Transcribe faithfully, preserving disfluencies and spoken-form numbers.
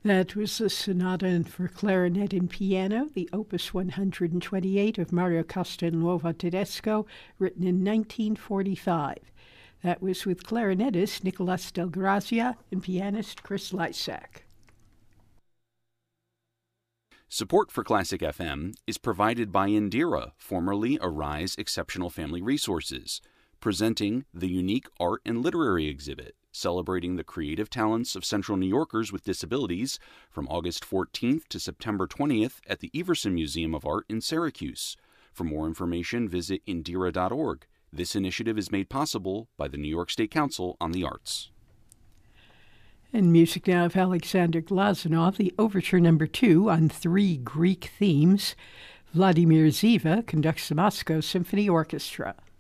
That was the Sonata for Clarinet and Piano, the Opus one hundred twenty-eight of Mario Castelnuovo Tedesco, written in nineteen forty-five. That was with clarinetist Nicolas Del Grazia and pianist Chris Lysak. Support for Classic F M is provided by Indira, formerly Arise Exceptional Family Resources, presenting the unique art and literary exhibit celebrating the creative talents of Central New Yorkers with disabilities from August fourteenth to September twentieth at the Everson Museum of Art in Syracuse. For more information, visit indira dot org. This initiative is made possible by the New York State Council on the Arts. And music now of Alexander Glazunov, the Overture Number Two on three Greek themes. Vladimir Ziva conducts the Moscow Symphony Orchestra.